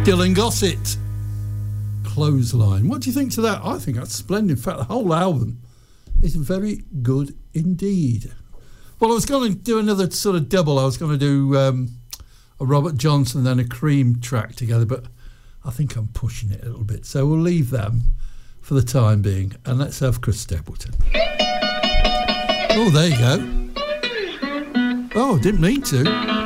Dylan Gossett, Clothesline. What do you think to that? I think that's splendid. In fact, the whole album is very good indeed. Well, I was going to do another sort of double. I was going to do a Robert Johnson and then a Cream track together, but I think I'm pushing it a little bit. So we'll leave them for the time being, and let's have Chris Stapleton. Oh, there you go. Oh, didn't mean to.